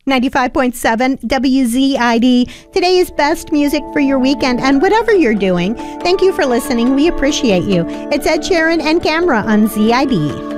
95.7 WZID, today's best music for your weekend and whatever you're doing. Thank you for listening. We appreciate you. It's Ed Sheeran and Camera on ZID.